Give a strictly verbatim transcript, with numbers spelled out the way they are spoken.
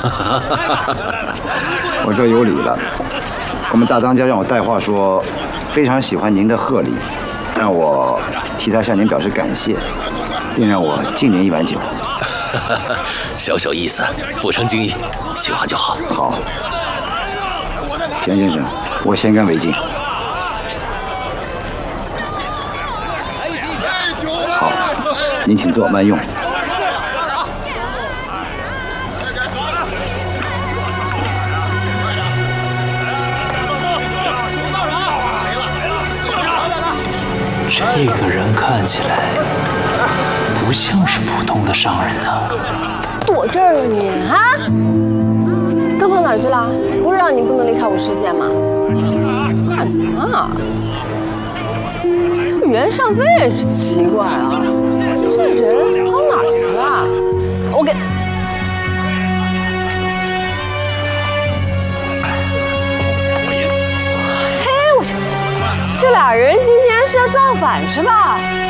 我说有理了。我们大当家让我带话说，非常喜欢您的贺礼，让我替他向您表示感谢，并让我敬您一碗酒。 小小意思，不成敬意，喜欢就好。 好，田先生，我先干为敬。好，您请坐，慢用。 这个人看起来不像是普通的商人呢。 躲这儿了你啊？刚跑哪儿去了？不是让你不能离开我视线吗？干什么啊？这袁尚飞也是奇怪啊，这人跑哪儿去了？我给。嘿，我去，这俩人今天是要造反是吧？